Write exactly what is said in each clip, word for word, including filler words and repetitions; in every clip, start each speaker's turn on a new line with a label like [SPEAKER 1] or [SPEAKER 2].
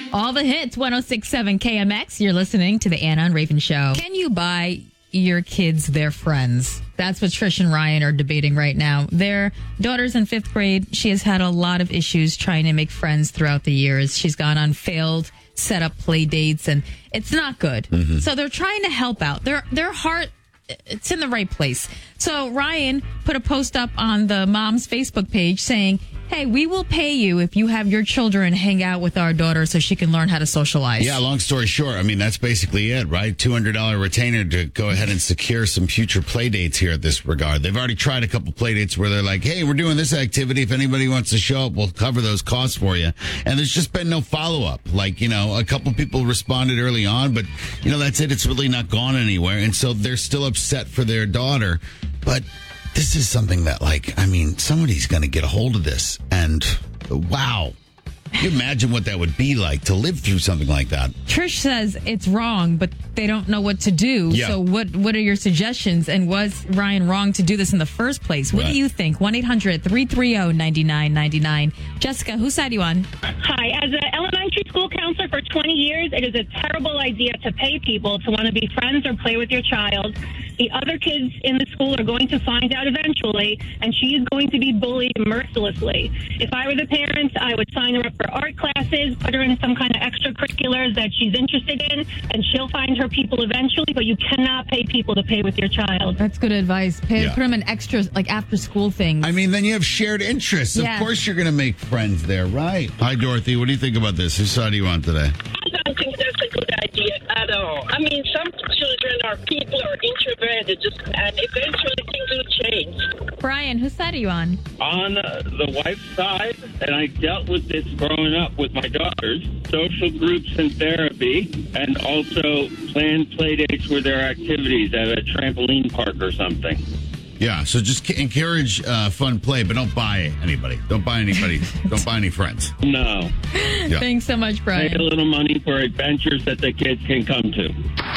[SPEAKER 1] All the hits, one oh six point seven K M X. You're listening to the Anna and Raven Show. Can you buy your kids their friends? That's what Trish and Ryan are debating right now. Their daughter's in fifth grade. She has had a lot of issues trying to make friends throughout the years. She's gone on failed set up play dates, and it's not good. Mm-hmm. So they're trying to help out. Their their heart, it's in the right place. So Ryan put a post up on the mom's Facebook page saying, hey, we will pay you if you have your children hang out with our daughter so she can learn how to socialize.
[SPEAKER 2] Yeah, long story short, I mean, that's basically it, right? two hundred dollars retainer to go ahead and secure some future play dates here at this regard. They've already tried a couple play dates where they're like, hey, we're doing this activity. If anybody wants to show up, we'll cover those costs for you. And there's just been no follow-up. Like, you know, a couple people responded early on, but, you know, that's it. It's really not gone anywhere. And so they're still upset for their daughter. But this is something that, like, I mean, somebody's going to get a hold of this. And wow. Can you imagine what that would be like to live through something like that?
[SPEAKER 1] Trish says it's wrong, but they don't know what to do.
[SPEAKER 2] Yeah.
[SPEAKER 1] So what, what are your suggestions? And was Ryan wrong to do this in the first place? What
[SPEAKER 2] right.
[SPEAKER 1] do you think? one eight hundred three three zero nine nine nine nine. Jessica, whose side are you on?
[SPEAKER 3] Hi. As an elementary school counselor for twenty years, it is a terrible idea to pay people to want to be friends or play with your child. The other kids in the school are going to find out eventually, and she's going to be bullied mercilessly. If I were the parents, I would sign her up for art classes, put her in some kind of extracurriculars that she's interested in, and she'll find her people eventually, but you cannot pay people to play with your child.
[SPEAKER 1] That's good advice. Pay,
[SPEAKER 2] Yeah.
[SPEAKER 1] Put them in extra, like, after-school things.
[SPEAKER 2] I mean, then you have shared interests.
[SPEAKER 1] Yeah.
[SPEAKER 2] Of course you're going to make friends there, right? Hi, Dorothy. What do you think about this? Whose side are you on today?
[SPEAKER 4] I don't think that's a good idea at all. I mean, some children are people are introverted, just, and eventually things will change.
[SPEAKER 1] Brian, whose side are you on?
[SPEAKER 5] On uh, the wife's side, and I dealt with this growing up with my daughters, social groups and therapy, and also planned play dates with their activities at a trampoline park or something.
[SPEAKER 2] Yeah, so just encourage uh, fun play, but don't buy anybody. Don't buy anybody. Don't buy any friends.
[SPEAKER 5] No.
[SPEAKER 2] Yeah.
[SPEAKER 1] Thanks so much, Brian.
[SPEAKER 5] Pay a little money for adventures that the kids can come to.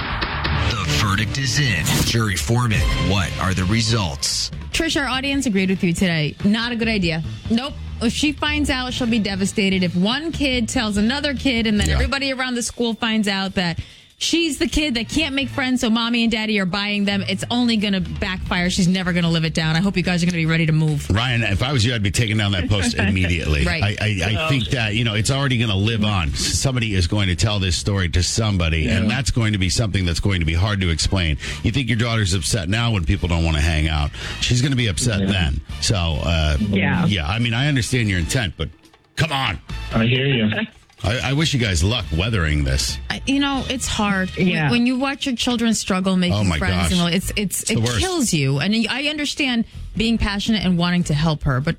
[SPEAKER 6] The verdict is in. Jury foreman, what are the results?
[SPEAKER 1] Trish, our audience agreed with you today. Not a good idea. Nope. If she finds out, she'll be devastated. If one kid tells another kid and then
[SPEAKER 2] Yeah.
[SPEAKER 1] everybody around the school finds out that she's the kid that can't make friends, so mommy and daddy are buying them, it's only going to backfire. She's never going to live it down. I hope you guys are going to be ready to move.
[SPEAKER 2] Ryan, if I was you, I'd be taking down that post immediately.
[SPEAKER 1] Right.
[SPEAKER 2] I, I, I think that, you know, it's already going to live on. Somebody is going to tell this story to somebody,
[SPEAKER 5] Yeah.
[SPEAKER 2] and that's going to be something that's going to be hard to explain. You think your daughter's upset now when people don't want to hang out. She's going to be upset then. So, uh,
[SPEAKER 3] Yeah.
[SPEAKER 2] yeah, I mean, I understand your intent, but come on.
[SPEAKER 7] I hear you.
[SPEAKER 2] I, I wish you guys luck weathering this.
[SPEAKER 1] I- You know, it's hard.
[SPEAKER 3] Yeah.
[SPEAKER 1] When, when you watch your children struggle making
[SPEAKER 2] Oh, my
[SPEAKER 1] friends,
[SPEAKER 2] gosh.
[SPEAKER 1] and all, it's it's,
[SPEAKER 2] the
[SPEAKER 1] it
[SPEAKER 2] worst.
[SPEAKER 1] kills you. And I understand being passionate and wanting to help her, but